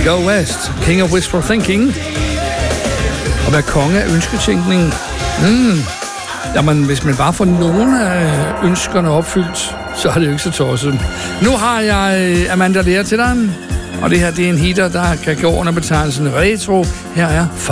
Go West, King of Wishful Thinking. Og være konge af ønsketænkning. Jamen, hvis man bare får nogle af ønskerne opfyldt, så er det jo ikke så tosset. Nu har jeg Amanda Lear til dig, og det her det er en hitter, der kan gå under betegnelsen retro. Her er